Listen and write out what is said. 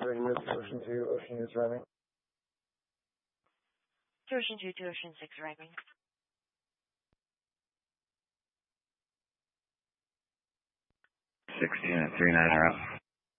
30 minutes to Ocean 2, Ocean units arriving. To Ocean 2 to Ocean 6 arriving. 6 unit 39 are up.